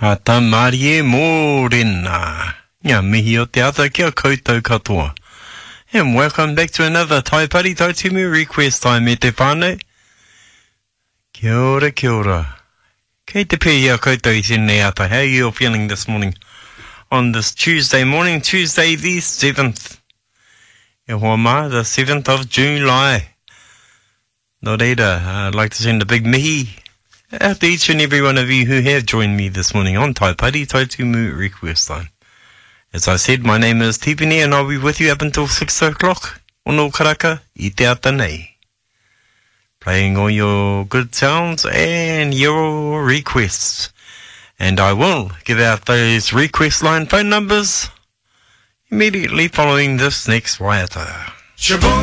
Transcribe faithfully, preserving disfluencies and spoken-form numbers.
A ta Marie Morena. Ngā mihi o te ata kia koutou katoa. And welcome back to another Tai Pari Tautemu request time e te whānau. Kia ora, kia ora. Kei te pē ia koutou I tēnei ata. How are you all feeling this morning? On this Tuesday morning, Tuesday the seventh. E hoa mā, the seventh of July. Nō reira, I'd like to send a big mihi out to each and every one of you who have joined me this morning on Tai Pari Tautemu request time. As I said, my name is Tipini and I'll be with you up until six o'clock on Nō Karaka I te ata nei. Playing all your good sounds and your requests. And I will give out those request line phone numbers immediately following this next waiata.